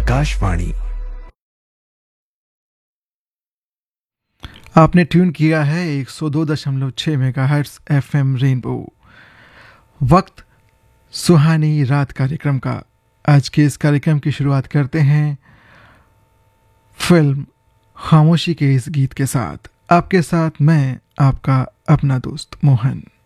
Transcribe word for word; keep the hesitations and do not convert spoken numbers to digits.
आकाशवाणी। आपने ट्यून किया है एक सौ दो दशमलव छः मेगाहर्ट्ज़ एफएम रेनबो। वक्त सुहानी रात कार्यक्रम का। आज के इस कार्यक्रम की शुरुआत करते हैं फिल्म खामोशी के इस गीत के साथ। आपके साथ मैं आपका अपना दोस्त मोहन।